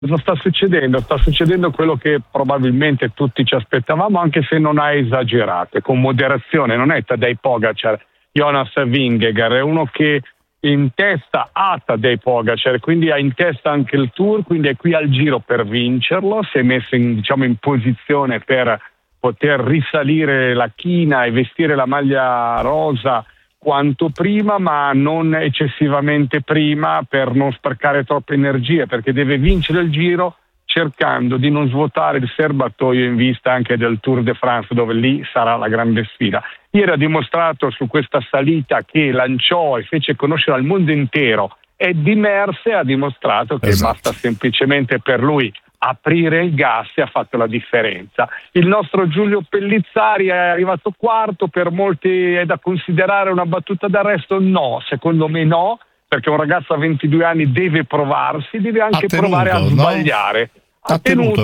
Cosa sta succedendo? Sta succedendo quello che probabilmente tutti ci aspettavamo, anche se non ha esagerato, con moderazione. Non è Tadej Pogacar, Jonas Vingegaard, è uno che in testa ha Tadej Pogacar, quindi ha in testa anche il Tour, quindi è qui al Giro per vincerlo, si è messo in posizione per poter risalire la china e vestire la maglia rosa quanto prima, ma non eccessivamente prima, per non sprecare troppe energie, perché deve vincere il Giro cercando di non svuotare il serbatoio in vista anche del Tour de France, dove lì sarà la grande sfida. Ieri ha dimostrato su questa salita che lanciò e fece conoscere al mondo intero Eddy Merckx, ha dimostrato che basta semplicemente per lui aprire il gas e ha fatto la differenza. Il nostro Giulio Pellizzari è arrivato quarto, per molti è da considerare una battuta d'arresto? No, secondo me no, perché un ragazzo a 22 anni deve provarsi, deve anche provare a sbagliare. Ha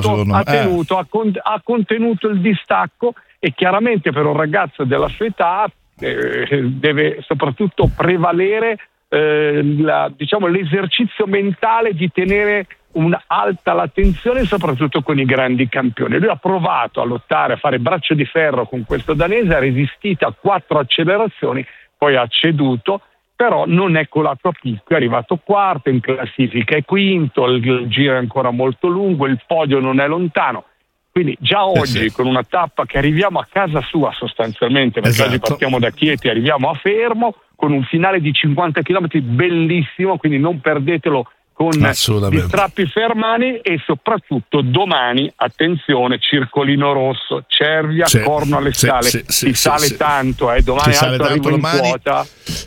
contenuto il distacco, e chiaramente per un ragazzo della sua età deve soprattutto prevalere l'esercizio mentale di tenere un'alta l'attenzione, soprattutto con i grandi campioni. Lui ha provato a lottare, a fare braccio di ferro con questo danese, ha resistito a 4 accelerazioni, poi ha ceduto, però non è colato a picco, è arrivato quarto in classifica, è quinto, il giro è ancora molto lungo, il podio non è lontano. Quindi già oggi con una tappa che arriviamo a casa sua sostanzialmente, perché oggi partiamo da Chieti e arriviamo a Fermo, con un finale di 50 km bellissimo, quindi non perdetelo con gli strappi fermani, e soprattutto domani, attenzione, circolino rosso, Cervia, Corno alle Scale, si sale tanto, domani alto arrivo in quota.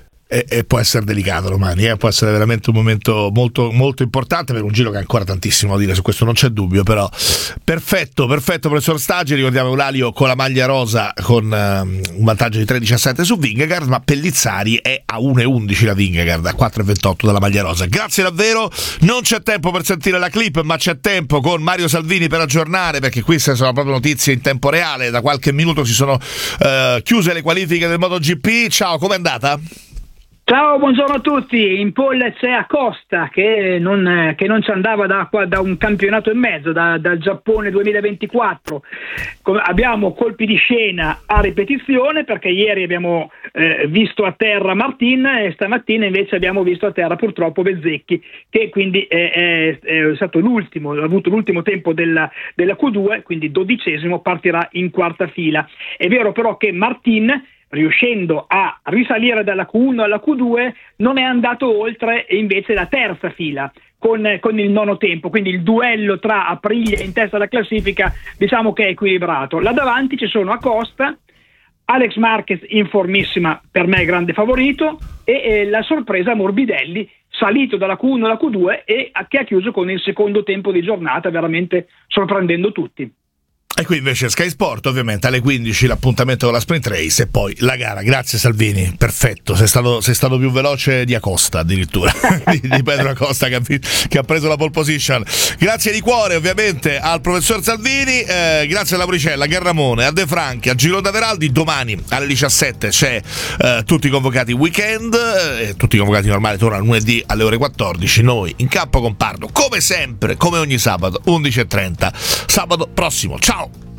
E può essere delicato domani, può essere veramente un momento molto, molto importante per un Giro che ha ancora tantissimo da dire, su questo non c'è dubbio. Però perfetto professor Staggi. Ricordiamo Eulalia con la maglia rosa con un vantaggio di 3,17 su Vingegaard, ma Pellizzari è a 1,11 la Vingegaard, a 4,28 dalla maglia rosa. Grazie davvero, non c'è tempo per sentire la clip, ma c'è tempo con Mario Salvini per aggiornare, perché queste sono proprio notizie in tempo reale. Da qualche minuto si sono chiuse le qualifiche del MotoGP. Ciao, com'è andata? Ciao, buongiorno a tutti. In pole c'è Acosta che non ci andava da un campionato e mezzo, dal Giappone 2024. Abbiamo colpi di scena a ripetizione, perché ieri abbiamo visto a terra Martin e stamattina invece abbiamo visto a terra purtroppo Bezzecchi, che quindi è stato l'ultimo, ha avuto l'ultimo tempo della Q2, quindi 12°, partirà in quarta fila. È vero però che Martin, riuscendo a risalire dalla Q1 alla Q2, non è andato oltre invece la terza fila con il nono tempo, quindi il duello tra Aprilia in testa alla classifica diciamo che è equilibrato. Là davanti ci sono Acosta, Alex Marquez in formissima, per me grande favorito, e la sorpresa Morbidelli, salito dalla Q1 alla Q2 e che ha chiuso con il secondo tempo di giornata, veramente sorprendendo tutti. E qui invece Sky Sport, ovviamente alle 15 l'appuntamento con la sprint race e poi la gara. Grazie Salvini, perfetto, sei stato più veloce di Acosta addirittura di Pedro Acosta che ha preso la pole position. Grazie di cuore ovviamente al professor Salvini, grazie a Lauricella, a Garramone, a De Franchi, a Gironda Veraldi. Domani alle 17 c'è tutti i convocati weekend, tutti i convocati normali tornano lunedì alle ore 14. Noi in campo con Pardo come sempre, come ogni sabato 11:30, sabato prossimo. Ciao.